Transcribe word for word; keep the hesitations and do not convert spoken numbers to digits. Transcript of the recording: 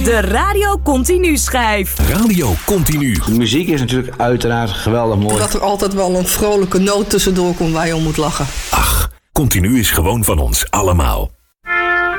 De Radio Continu schijf. Radio Continu. De muziek is natuurlijk uiteraard geweldig mooi. Dat er altijd wel een vrolijke noot tussendoor komt waar je om moet lachen. Ach, Continu is gewoon van ons allemaal.